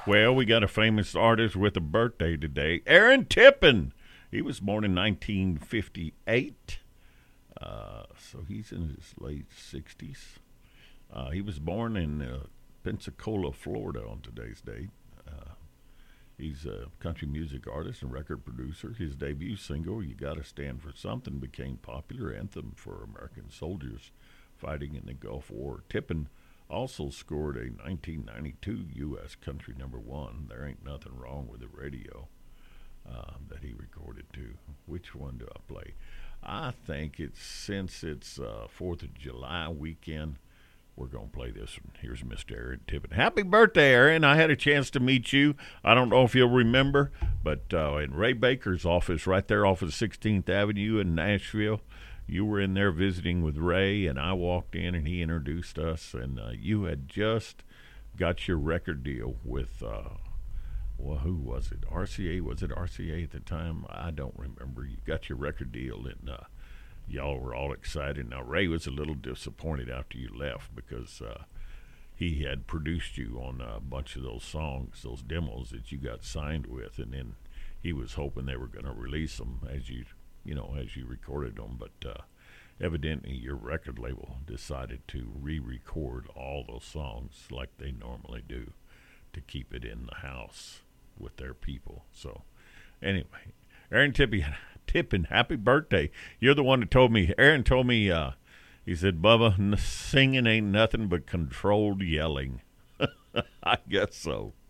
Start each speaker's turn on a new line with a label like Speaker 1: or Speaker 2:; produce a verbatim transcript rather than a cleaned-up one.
Speaker 1: Well, we got a famous artist with a birthday today, Aaron Tippin. He was born in nineteen fifty-eight, uh, so he's in his late sixties. Uh, he was born in uh, Pensacola, Florida on today's date. Uh, he's a country music artist and record producer. His debut single, You Gotta Stand for Something, became popular anthem for American soldiers fighting in the Gulf War. Tippin also scored a nineteen ninety-two U S country number one, There Ain't Nothing Wrong with the Radio, uh, that he recorded too. Which one do I play? I think it's, since it's uh, fourth of July weekend, we're going to play this one. Here's Mister Aaron Tippin. Happy birthday, Aaron. I had a chance to meet you. I don't know if you'll remember, but uh, in Ray Baker's office right there off of sixteenth Avenue in Nashville, you were in there visiting with Ray, and I walked in, and he introduced us, and uh, you had just got your record deal with, uh, well, who was it? R C A? Was it R C A at the time? I don't remember. You got your record deal, and uh, y'all were all excited. Now, Ray was a little disappointed after you left because uh, he had produced you on a bunch of those songs, those demos that you got signed with, and then he was hoping they were going to release them as you you know, as you recorded them, but uh, evidently your record label decided to re-record all those songs like they normally do to keep it in the house with their people. So, anyway, Aaron Tippin, Tippin, happy birthday. You're the one that told me, Aaron told me, uh, he said, Bubba, n- singing ain't nothing but controlled yelling. I guess so.